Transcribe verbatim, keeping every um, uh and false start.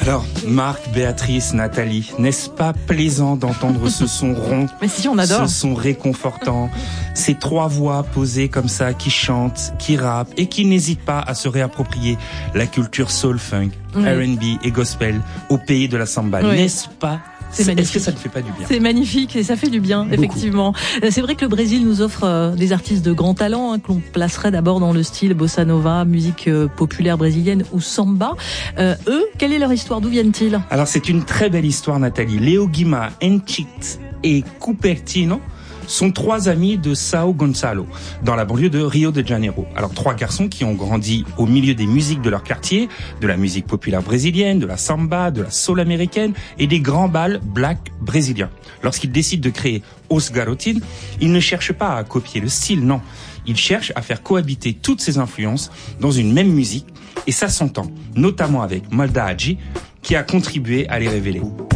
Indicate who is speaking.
Speaker 1: Alors, Marc, Béatrice, Nathalie, n'est-ce pas plaisant d'entendre ce son rond?
Speaker 2: Mais si, on adore.
Speaker 1: Ce son réconfortant. Ces trois voix posées comme ça, qui chantent, qui rappent et qui n'hésitent pas à se réapproprier la culture soul-funk, oui. R and B et gospel au pays de la samba. Oui. N'est-ce pas?
Speaker 2: C'est
Speaker 1: Est-ce
Speaker 2: magnifique.
Speaker 1: que ça ne fait pas du bien?
Speaker 2: C'est magnifique et ça fait du bien,
Speaker 1: Beaucoup.
Speaker 2: Effectivement. C'est vrai que le Brésil nous offre euh, des artistes de grand talent, hein, que l'on placerait d'abord dans le style bossa nova, musique euh, populaire brésilienne ou samba. Euh, eux, quelle est leur histoire? D'où viennent-ils?
Speaker 1: Alors c'est une très belle histoire, Nathalie. Léo Guima, Enchit et Cupertino sont trois amis de Sao Gonçalo, dans la banlieue de Rio de Janeiro. Alors trois garçons qui ont grandi au milieu des musiques de leur quartier, de la musique populaire brésilienne, de la samba, de la soul américaine et des grands bals black brésiliens. Lorsqu'ils décident de créer Os Garotins, ils ne cherchent pas à copier le style, non. Ils cherchent à faire cohabiter toutes ces influences dans une même musique, et ça s'entend, notamment avec Maldade, qui a contribué à les révéler.